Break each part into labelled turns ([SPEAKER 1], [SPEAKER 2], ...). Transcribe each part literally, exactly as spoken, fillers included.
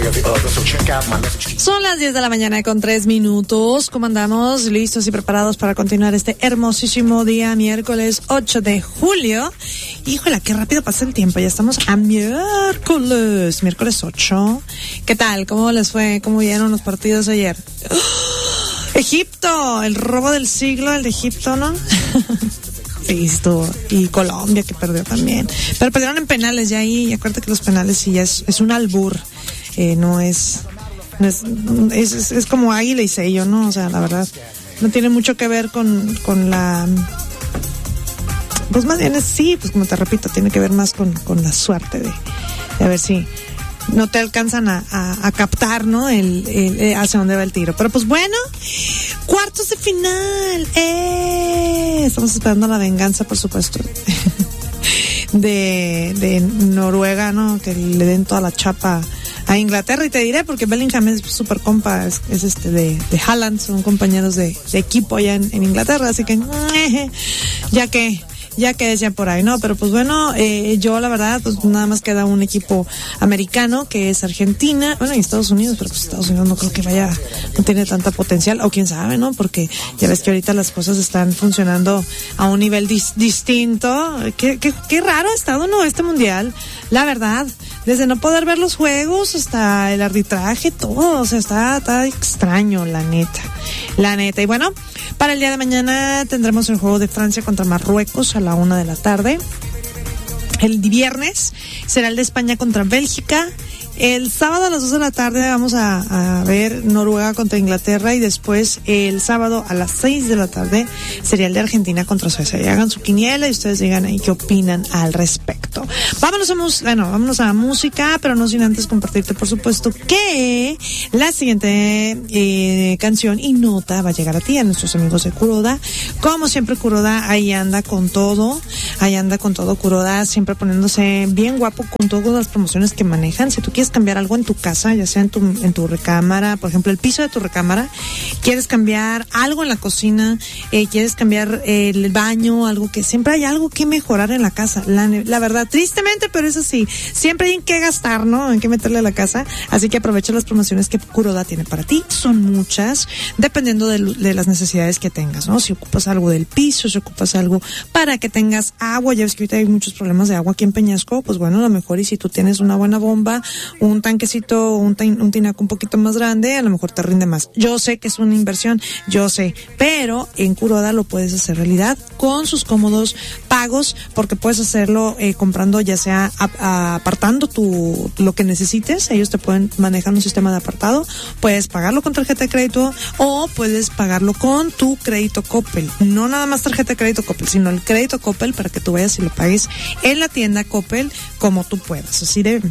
[SPEAKER 1] Son las diez de la mañana con tres minutos. ¿Cómo andamos? Listos y preparados para continuar este hermosísimo día, miércoles ocho de julio. Híjole, qué rápido pasa el tiempo. Ya estamos a miércoles, miércoles ocho. ¿Qué tal? ¿Cómo les fue? ¿Cómo vieron los partidos ayer? ¡Oh! Egipto, el robo del siglo, el de Egipto, ¿no? Sí, estuvo. Y Colombia, que perdió también. Pero perdieron en penales ya ahí. Y acuérdate que los penales sí ya es, es un albur. Eh, no es, no es, es, es, es como águila y sello, ¿no? O sea, la verdad, no tiene mucho que ver con, con la, pues más bien es, sí, pues como te repito, tiene que ver más con, con la suerte de, de a ver si no te alcanzan a, a, a captar, ¿no? El, el, el, hacia dónde va el tiro. Pero pues bueno, cuartos de final, ¡eh! Estamos esperando la venganza, por supuesto. de, de Noruega, ¿no? Que le den toda la chapa a Inglaterra, y te diré porque Bellingham es súper compa, es, es este de, de Haaland, son compañeros de, de equipo allá en, en Inglaterra, así que ya que ya que decía por ahí, ¿no? Pero pues bueno, eh, yo la verdad, pues nada más queda un equipo americano que es Argentina, bueno, y Estados Unidos, pero pues Estados Unidos no creo que vaya, no tiene tanta potencial, o quién sabe, ¿no? Porque ya ves que ahorita las cosas están funcionando a un nivel dis- distinto. Qué, qué, qué raro ha estado, ¿no? Este mundial, la verdad, desde no poder ver los juegos hasta el arbitraje, todo, o sea, está, está extraño, la neta, la neta. Y bueno, para el día de mañana tendremos el juego de Francia contra Marruecos a la una de la tarde. El viernes será el de España contra Bélgica. El sábado a las dos de la tarde vamos a, a ver Noruega contra Inglaterra, y después el sábado a las seis de la tarde sería el de Argentina contra Suecia. Y hagan su quiniela y ustedes digan ahí qué opinan al respecto. Vámonos a mus- bueno, vámonos a música, pero no sin antes compartirte, por supuesto, que la siguiente eh, canción y nota va a llegar a ti, a nuestros amigos de Kuroda. Como siempre, Kuroda ahí anda con todo, ahí anda con todo Kuroda, siempre poniéndose bien guapo con todas las promociones que manejan. Si tú quieres cambiar algo en tu casa, ya sea en tu, en tu recámara, por ejemplo, el piso de tu recámara, quieres cambiar algo en la cocina, eh, quieres cambiar eh, el baño, algo que siempre hay algo que mejorar en la casa, la, la verdad, tristemente, pero eso sí, siempre hay en qué gastar, ¿no? En qué meterle a la casa, así que aprovecha las promociones que Kuroda tiene para ti, son muchas, dependiendo de, de las necesidades que tengas, ¿no? Si ocupas algo del piso, si ocupas algo para que tengas agua, ya ves que ahorita hay muchos problemas de agua aquí en Peñasco, pues bueno, a lo mejor, y si tú tienes una buena bomba, un tanquecito, un, tin, un tinaco un poquito más grande, a lo mejor te rinde más. Yo sé que es una inversión, yo sé, pero en Kuroda lo puedes hacer realidad con sus cómodos pagos, porque puedes hacerlo eh, comprando, ya sea a, a, apartando tu lo que necesites. Ellos te pueden manejar un sistema de apartado, puedes pagarlo con tarjeta de crédito o puedes pagarlo con tu crédito Coppel. No nada más tarjeta de crédito Coppel, sino el crédito Coppel, para que tú vayas y lo pagues en la tienda Coppel como tú puedas. Así de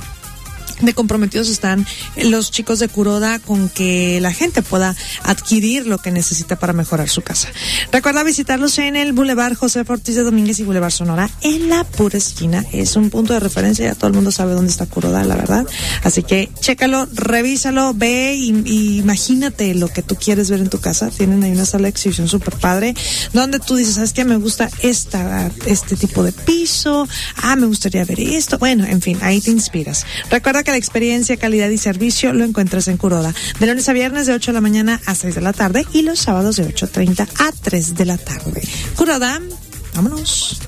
[SPEAKER 1] de comprometidos están los chicos de Kuroda con que la gente pueda adquirir lo que necesita para mejorar su casa. Recuerda visitarlos en el Boulevard José Ortiz de Domínguez y Boulevard Sonora, en la pura esquina. Es un punto de referencia, ya todo el mundo sabe dónde está Kuroda, la verdad. Así que chécalo, revísalo, ve y, y imagínate lo que tú quieres ver en tu casa. Tienen ahí una sala de exhibición súper padre, donde tú dices, ¿sabes qué? Me gusta esta, este tipo de piso, ah, me gustaría ver esto. Bueno, en fin, ahí te inspiras. Recuerda que la experiencia, calidad y servicio lo encuentras en Kuroda, de lunes a viernes de ocho de la mañana a seis de la tarde, y los sábados de ocho treinta a tres de la tarde. Kuroda, vámonos.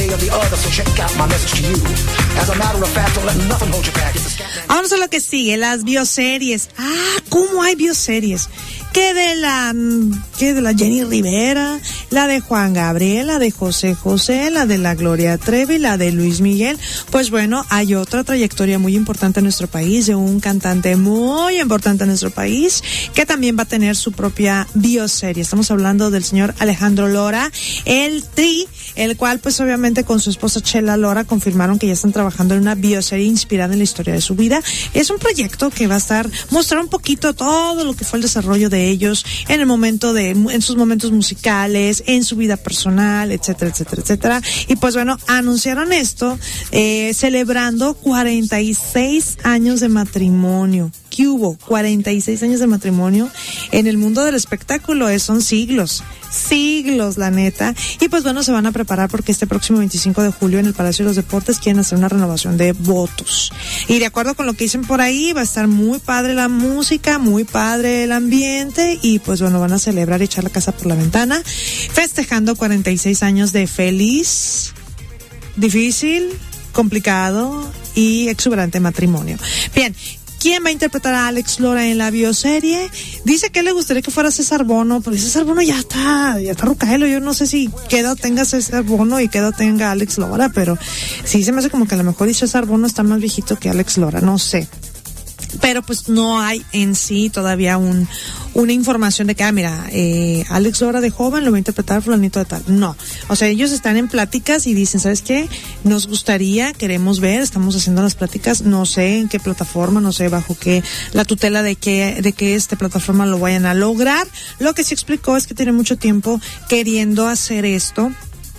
[SPEAKER 1] Vámonos a lo que sigue, las bioseries. Ah, ¿cómo hay bioseries? Que de la, que de la Jenny Rivera, la de Juan Gabriel, la de José José, la de la Gloria Trevi, la de Luis Miguel. Pues bueno, hay otra trayectoria muy importante en nuestro país, de un cantante muy importante en nuestro país, que también va a tener su propia bioserie. Estamos hablando del señor Alejandro Lora, el Tri, el cual pues obviamente con su esposa Chela Lora confirmaron que ya están trabajando en una bioserie inspirada en la historia de su vida. Es un proyecto que va a estar, mostrar un poquito todo lo que fue el desarrollo de ellos en el momento de, en sus momentos musicales, en su vida personal, etcétera, etcétera, etcétera. Y pues bueno, anunciaron esto, eh, celebrando cuarenta y seis años de matrimonio. ¿Qué hubo? cuarenta y seis años de matrimonio en el mundo del espectáculo, eh, son siglos, siglos, la neta. Y pues bueno, se van a preparar porque este próximo veinticinco de julio en el Palacio de los Deportes quieren hacer una renovación de votos. Y de acuerdo con lo que dicen por ahí, va a estar muy padre la música, muy padre el ambiente y pues bueno, van a celebrar y echar la casa por la ventana, festejando cuarenta y seis años de feliz, difícil, complicado y exuberante matrimonio. Bien, ¿quién va a interpretar a Alex Lora en la bioserie? Dice que le gustaría que fuera César Bono, pero César Bono ya está, ya está rucaelo. Yo no sé si qué edad tenga César Bono y qué edad tenga Alex Lora, pero sí se me hace como que a lo mejor y César Bono está más viejito que Alex Lora, no sé. Pero pues no hay en sí todavía un una información de que, ah, mira, eh, Alex Lora de joven lo va a interpretar fulanito de tal. No, o sea, ellos están en pláticas y dicen, ¿sabes qué? Nos gustaría, queremos ver, estamos haciendo las pláticas, no sé en qué plataforma, no sé bajo qué, la tutela de qué, de qué este plataforma lo vayan a lograr. Lo que sí explicó es que tiene mucho tiempo queriendo hacer esto,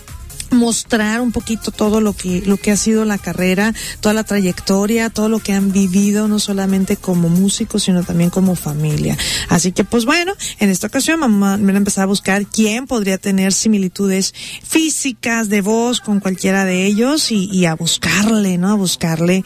[SPEAKER 1] mostrar un poquito todo lo que lo que ha sido la carrera, toda la trayectoria, todo lo que han vivido, no solamente como músicos, sino también como familia. Así que, pues bueno, en esta ocasión vamos a empezar a buscar quién podría tener similitudes físicas de voz con cualquiera de ellos y, y a buscarle, ¿no? A buscarle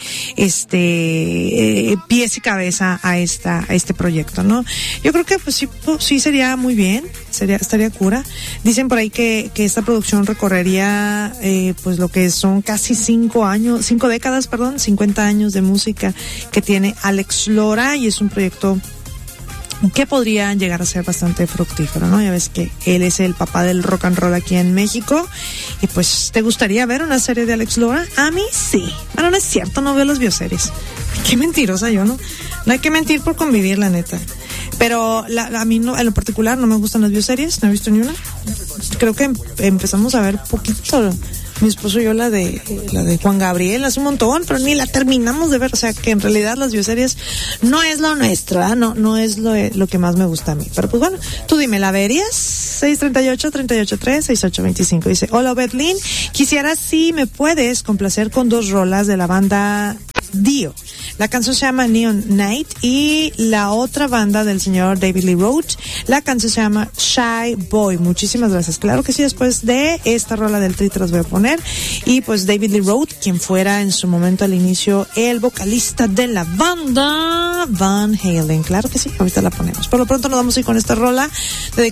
[SPEAKER 1] este eh, pies y cabeza a esta a este proyecto, ¿no? Yo creo que pues sí, pues, sí sería muy bien, sería estaría cura. Dicen por ahí que que esta producción recorrería Eh, pues lo que son casi cinco años, cinco décadas, perdón, cincuenta años de música que tiene Alex Lora y es un proyecto que podría llegar a ser bastante fructífero, ¿no? Ya ves que él es el papá del rock and roll aquí en México y pues, ¿te gustaría ver una serie de Alex Lora? A mí sí. Bueno, no es cierto, no veo las bioseries. Qué mentirosa yo, ¿no? No hay que mentir por convivir, la neta. Pero la, a mí no, en lo particular no me gustan las bioseries, no he visto ni una. Creo que em, empezamos a ver poquito, mi esposo y yo, la de la de Juan Gabriel hace un montón, pero ni la terminamos de ver. O sea que en realidad las bioseries no es lo nuestro, ¿eh? no no es lo, lo que más me gusta a mí. Pero pues bueno, tú dime, ¿la verías? seis tres ocho, tres ocho tres, seis ocho dos cinco. Dice, hola Betlin, quisiera si me puedes complacer con dos rolas de la banda Dio. La canción se llama Neon Night y la otra banda del señor David Lee Roth, la canción se llama Shy Boy. Muchísimas gracias. Claro que sí, después de esta rola del tri te las voy a poner. Y pues David Lee Roth, quien fuera en su momento al inicio el vocalista de la banda Van Halen. Claro que sí, ahorita la ponemos. Por lo pronto nos vamos a ir con esta rola de